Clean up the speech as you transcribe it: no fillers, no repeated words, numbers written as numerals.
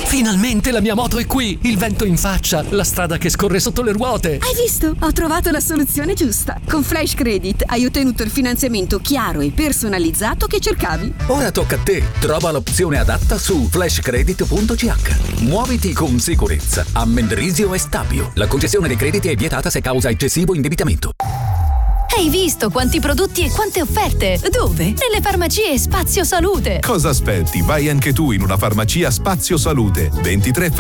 Finalmente la mia moto è qui! Il vento in faccia, la strada che scorre sotto le ruote. Hai visto? Ho trovato la soluzione giusta. Con Flash Credit hai ottenuto il finanziamento chiaro e personalizzato che cercavi. Ora tocca a te. Trova l'opzione adatta su flashcredit.ch. Muoviti con sicurezza a Mendrisio e Stabio. La concessione dei crediti è vietata se causa eccessivo indebitamento. Hai visto quanti prodotti e quante offerte? Dove? Nelle farmacie Spazio Salute. Cosa aspetti? Vai anche tu in una farmacia Spazio Salute. 23